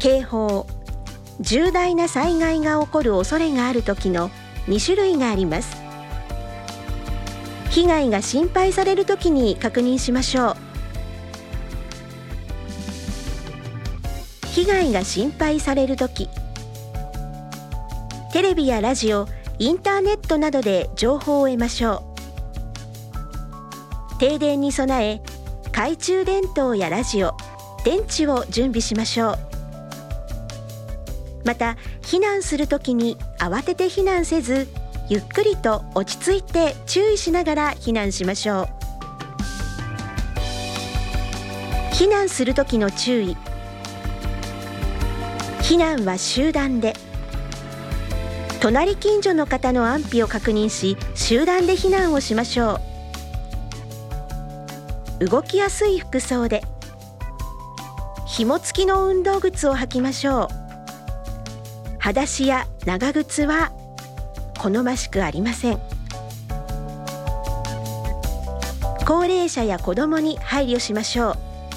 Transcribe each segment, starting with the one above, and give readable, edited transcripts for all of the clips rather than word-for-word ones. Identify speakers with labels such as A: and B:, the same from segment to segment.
A: 警報、重大な災害が起こる恐れがある時の2種類があります。被害が心配される時に確認しましょう。被害が心配される時、テレビやラジオ、インターネットなどで情報を得ましょう。停電に備え、懐中電灯やラジオ、電池を準備しましょう。また、避難するときに慌てて避難せず、ゆっくりと落ち着いて注意しながら避難しましょう。避難するときの注意。避難は集団で。隣近所の方の安否を確認し、集団で避難をしましょう。動きやすい服装で。紐付きの運動靴を履きましょう。裸足や長靴は好ましくありません。高齢者や子どもに配慮しましょう。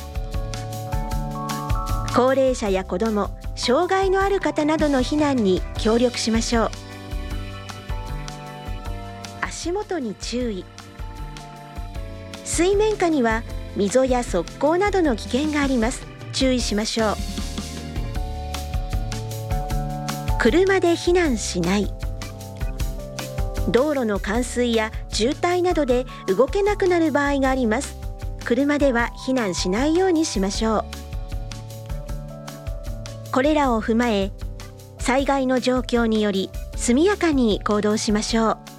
A: 高齢者や子ども、障害のある方などの避難に協力しましょう。足元に注意。水面下には溝や側溝などの危険があります。注意しましょう。車で避難しない。道路の冠水や渋滞などで動けなくなる場合があります。車では避難しないようにしましょう。これらを踏まえ、災害の状況により速やかに行動しましょう。